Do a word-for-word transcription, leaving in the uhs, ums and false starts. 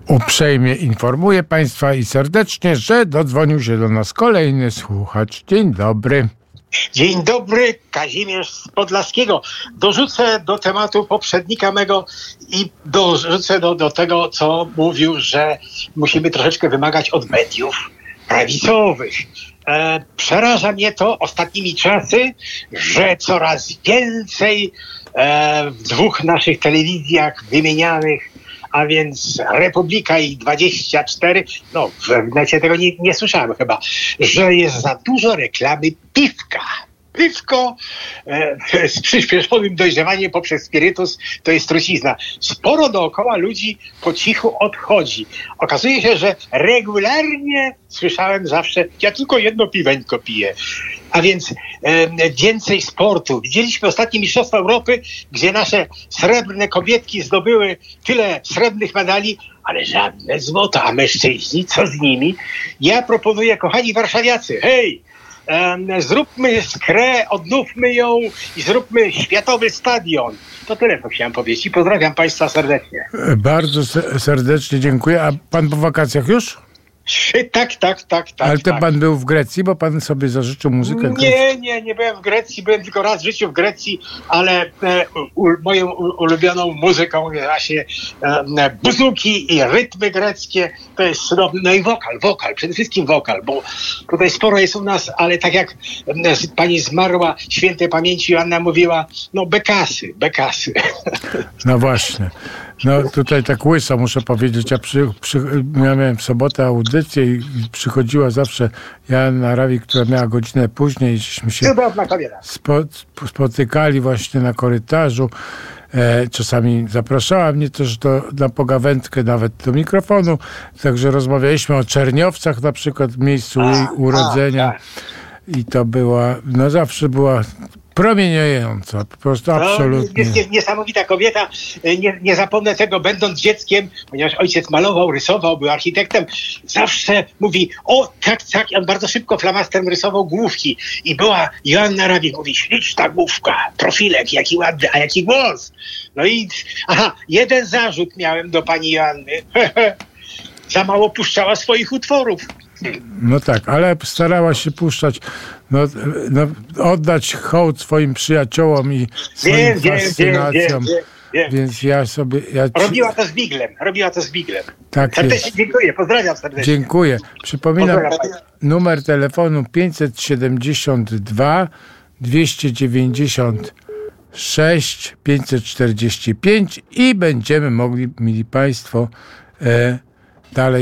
Uprzejmie informuję Państwa i serdecznie, że dodzwonił się do nas kolejny słuchacz. Dzień dobry. Dzień dobry, Kazimierz z Podlaskiego. Dorzucę do tematu poprzednika mego i dorzucę do, do tego, co mówił, że musimy troszeczkę wymagać od mediów prawicowych. E, przeraża mnie to ostatnimi czasy, że coraz więcej e, w dwóch naszych telewizjach wymienianych, a więc Republika i dwadzieścia cztery, no w necie tego nie, nie słyszałem chyba, że jest za dużo reklamy piwka. Piwko e, z przyspieszonym dojrzewaniem poprzez spirytus to jest trucizna. Sporo dookoła ludzi po cichu odchodzi. Okazuje się, że regularnie słyszałem zawsze, ja tylko jedno piweńko piję. A więc e, więcej sportu. Widzieliśmy ostatnie Mistrzostwa Europy, gdzie nasze srebrne kobietki zdobyły tyle srebrnych medali, ale żadne złoto. A mężczyźni, co z nimi? Ja proponuję, kochani warszawiacy, hej! Um, zróbmy skrę, odnówmy ją i zróbmy światowy stadion. To tyle, co chciałem powiedzieć i pozdrawiam Państwa serdecznie. Bardzo serdecznie dziękuję. A pan po wakacjach już? Tak, tak, tak, tak. Ale to tak. pan był w Grecji, bo pan sobie zażyczył muzykę? Nie, nie, nie byłem w Grecji, byłem tylko raz w życiu w Grecji, ale e, u, moją ulubioną muzyką jest właśnie e, buzuki i rytmy greckie, to jest cudowne. No i wokal, wokal, przede wszystkim wokal, bo tutaj sporo jest u nas, ale tak jak e, pani zmarła, świętej pamięci Joanna mówiła, no bekasy, bekasy. No właśnie. No tutaj tak łyso muszę powiedzieć, ja, przy, przy, ja miałem w sobotę audycję i przychodziła zawsze Joanna Rawik, która miała godzinę później i żeśmy się spo, spotykali właśnie na korytarzu. E, czasami zapraszała mnie też do, na pogawędkę, nawet do mikrofonu, także rozmawialiśmy o Czerniowcach na przykład, w miejscu a, jej urodzenia a, tak. I to była, no zawsze była promieniująca, po prostu absolutnie. To jest niesamowita kobieta. Nie, nie zapomnę tego, będąc dzieckiem, ponieważ ojciec malował, rysował, był architektem, zawsze mówi, o tak, tak, i on bardzo szybko flamastrem rysował główki. I była Joanna Rawik, mówi, śliczna główka, profilek, jaki ładny, a jaki głos. No i, aha, jeden zarzut miałem do pani Joanny. Za mało puszczała swoich utworów. No tak, ale starała się puszczać, no, no, oddać hołd swoim przyjaciołom i swoim wiem, fascynacjom. Wiem, wiem, wiem. Więc ja sobie... Ja ci... Robiła to z biglem, robiła to z biglem. Tak serdecznie jest. Dziękuję, pozdrawiam serdecznie. Dziękuję. Przypominam numer telefonu pięćset siedemdziesiąt dwa dwieście dziewięćdziesiąt sześć pięćset czterdzieści pięć i będziemy mogli, mili Państwo, e, dalej